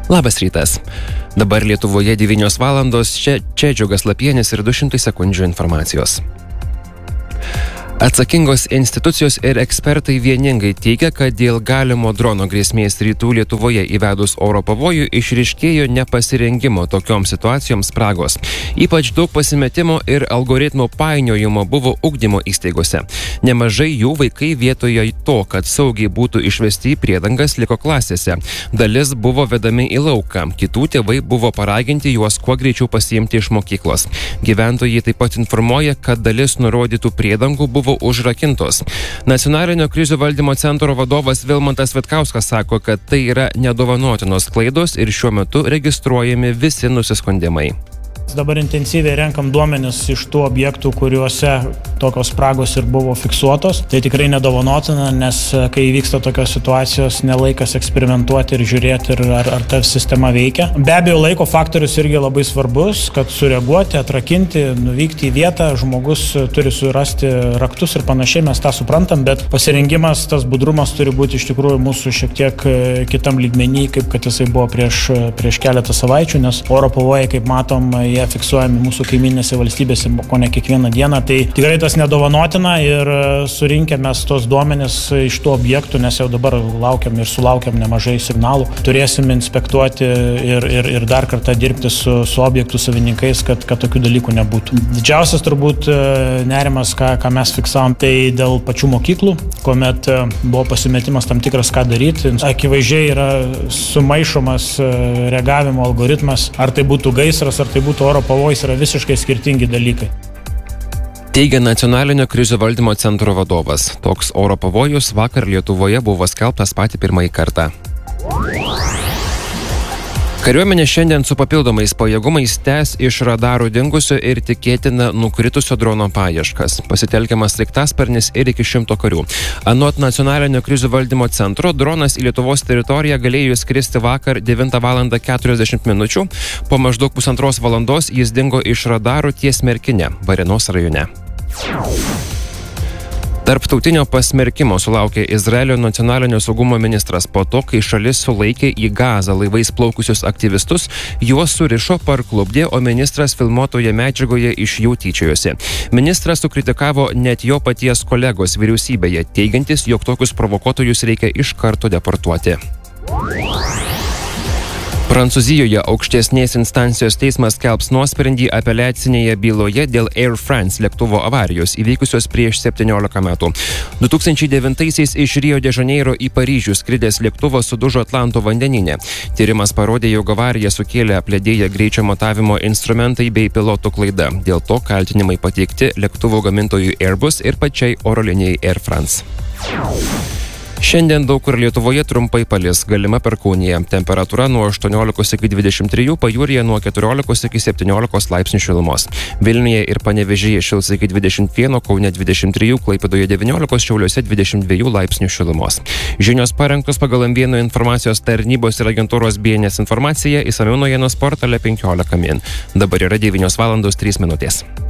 Labas rytas. Dabar Lietuvoje 9 valandos, čia Džiugas Lapienis ir 200 sekundžių informacijos. Atsakingos institucijos ir ekspertai vieningai teigia, kad dėl galimo drono grėsmės rytų Lietuvoje įvedus oro pavojų išryškėjo nepasirengimo tokioms situacijoms spragos. Ypač daug pasimetimo ir algoritmų painiojimo buvo ugdymo įstaigose. Nemažai jų vaikai vietoje to, kad saugiai būtų išvesti į priedangas, liko klasėse. Dalis buvo vedami į lauką, kitų tėvai buvo paraginti juos kuo greičiau pasiimti iš mokyklos. Gyventojai taip pat informuoja, kad dalis nurodytų priedangų buvo užrakintos. Nacionalinio krizių valdymo centro vadovas Vilmantas Vitkauskas sako, kad tai yra nedovanotinos klaidos ir šiuo metu registruojami visi nusiskundimai. Dabar intensyviai renkam duomenis iš tų objektų, kuriuose tokios spragos ir buvo fiksuotos. Tai tikrai nedovanotina, nes kai vyksta tokios situacijos, nelaikas eksperimentuoti ir žiūrėti, ar ta sistema veikia. Be abejo, laiko faktorius irgi labai svarbus, kad sureaguoti, atrakinti, nuvykti į vietą, žmogus turi surasti raktus ir panašiai, mes tą suprantam, bet pasirengimas, tas budrumas turi būti iš tikrųjų mūsų šiek tiek kitam lygmenį, kaip kad jisai buvo prieš keletą savaičių, nes oro pavojai, kaip matom, jie fiksuojami mūsų kaiminėse valstybėse kone kiekvieną dieną. Tai tikrai tas nedovanotina ir surinkę mes tos duomenis iš tų objektų, nes jau dabar laukiam ir sulaukiam nemažai signalų. Turėsim inspektuoti ir dar kartą dirbti su objektų savininkais, kad tokių dalykų nebūtų. Didžiausias turbūt nerimas, ką mes fiksavom, tai dėl pačių mokyklų, kuomet buvo pasimetimas tam tikras, ką daryti. Akivaizdžiai yra sumaišomas reagavimo algoritmas, ar tai būtų gaisras, ar tai būtų oro pavojus, yra visiškai skirtingi dalykai. Teigia Nacionalinio krizių valdymo centro vadovas. Toks oro pavojus vakar Lietuvoje buvo skelbtas patį pirmąjį kartą. Kariuomenė šiandien su papildomais pajėgumais tęs iš radarų dingusio ir tikėtina nukritusio drono paieškas. Pasitelkiamas sraigtasparnis ir iki 100 karių. Anot Nacionalinio krizių valdymo centro, dronas į Lietuvos teritoriją galėjo skristi vakar 9:40 min. Po maždaug 1,5 valandos jis dingo iš radarų ties Merkine, Varėnos rajone. Tarptautinio pasmerkimo sulaukė Izraelio nacionalinio saugumo ministras po to, kai šalis sulaikė į Gazą laivais plaukusius aktyvistus, juos surišo, parklupdė, o ministras filmuotoje medžiagoje iš jų tyčiojosi. Ministras sukritikavo net jo paties kolegos vyriausybėje, teigiantis, jog tokius provokuotojus reikia iš karto deportuoti. Prancūzijoje aukštesnės instancijos teismas skelbs nuosprendį apeliacinėje byloje dėl Air France lėktuvo avarijos įvykusios prieš 17 metų. 2009-aisiais iš Rio de Žaneiro į Paryžių skridęs lėktuvas sudužo Atlanto vandenyne. Tyrimas parodė, jog avariją sukėlė apledėję greičio matavimo instrumentai bei pilotų klaida. Dėl to kaltinimai pateikti lėktuvo gamintojui Airbus ir pačiai oro linijai Air France. Šiandien daug kur Lietuvoje trumpai palis, galima perkūnija. Temperatūra nuo 18 iki 23, pajūryje nuo 14 iki 17 laipsnių šilumos. Vilniuje ir Panevėžyje šils iki 21, Kaune 23, Klaipėdoje 19, Šiauliuose 22 laipsnių šilumos. Žinios parengtos pagal M1 informacijos tarnybos ir agentūros BNS informaciją, išsamiau naujienos portale 15 min. Dabar yra 9:03 min.